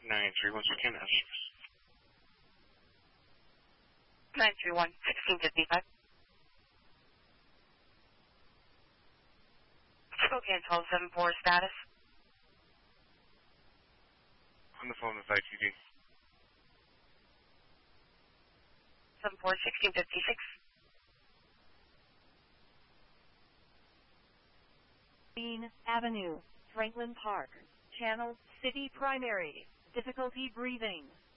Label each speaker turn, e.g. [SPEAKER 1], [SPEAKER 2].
[SPEAKER 1] 931 Spokane, address.
[SPEAKER 2] 931 1655. Spokane 1274 status.
[SPEAKER 1] On the phone with ITD.
[SPEAKER 2] 74 1656.
[SPEAKER 3] Bean Avenue, Franklin Park, Channel City Primary, difficulty breathing.